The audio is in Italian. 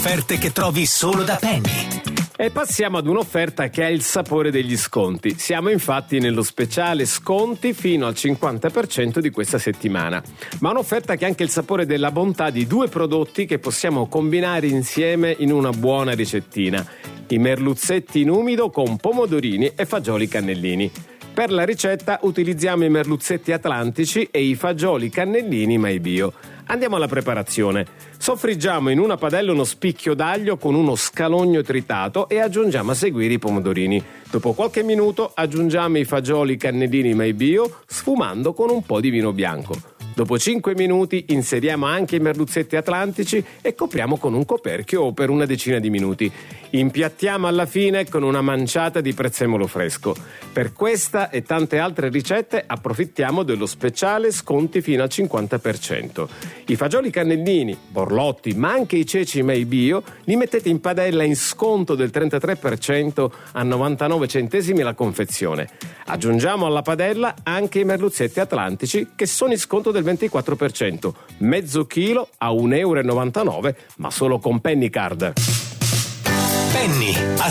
Offerte che trovi solo da Penny. E passiamo ad un'offerta che ha il sapore degli sconti. Siamo infatti nello speciale sconti fino al 50% di questa settimana. Ma un'offerta che ha anche il sapore della bontà di due prodotti che possiamo combinare insieme in una buona ricettina. I merluzzetti in umido con pomodorini e fagioli cannellini. Per la ricetta utilizziamo i merluzzetti atlantici e i fagioli cannellini My Bio. Andiamo alla preparazione. Soffriggiamo in una padella uno spicchio d'aglio con uno scalogno tritato e aggiungiamo a seguire i pomodorini. Dopo qualche minuto aggiungiamo i fagioli cannellini My Bio, sfumando con un po' di vino bianco. Dopo 5 minuti inseriamo anche i merluzzetti atlantici e copriamo con un coperchio per una decina di minuti. Impiattiamo alla fine con una manciata di prezzemolo fresco. Per questa e tante altre ricette approfittiamo dello speciale sconti fino al 50%. I fagioli cannellini, borlotti, ma anche i ceci My Bio li mettete in padella in sconto del 33% a 99 centesimi la confezione. Aggiungiamo alla padella anche i merluzzetti atlantici che sono in sconto del 24%, mezzo chilo a 1,99 €, ma solo con Penny Card. Penny